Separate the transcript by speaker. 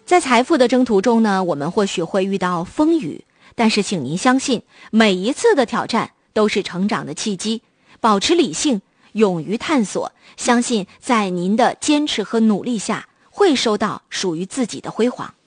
Speaker 1: 在财富的征途中呢，我们或许会遇到风雨，但是请您相信，每一次的挑战都是成长的契机。保持理性，勇于探索，相信在您的坚持和努力下，会收到属于自己的辉煌。